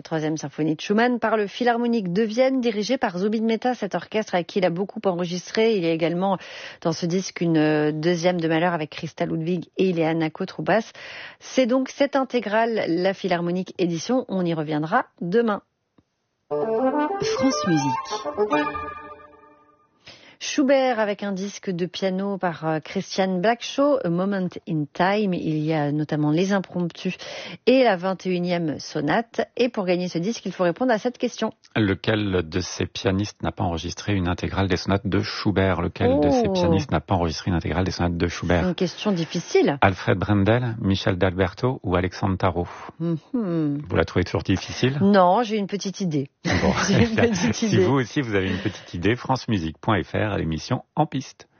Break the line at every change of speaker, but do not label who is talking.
troisième symphonie de Schumann par le Philharmonique de Vienne, dirigé par Zubin Mehta, cet orchestre avec qui il a beaucoup enregistré. Il y a également dans ce disque une deuxième de Mahler avec Christa Ludwig et Ileana Kotroubas. C'est donc cette intégrale, la Philharmonique édition. On y reviendra demain.
France Musique.
Schubert avec un disque de piano par Christian Blackshaw, A Moment in Time. Il y a notamment les impromptus et la 21e sonate. Et pour gagner ce disque, il faut répondre à cette question.
Lequel de ces pianistes n'a pas enregistré une intégrale des sonates de Schubert? Lequel de ces pianistes n'a pas enregistré une intégrale des sonates de Schubert?
Une question difficile.
Alfred Brendel, Michel d'Alberto ou Alexandre Tarot? Vous la trouvez toujours difficile?
Non, j'ai une petite idée.
Bon, si vous aussi vous avez une petite idée, francemusique.fr à l'émission En Piste.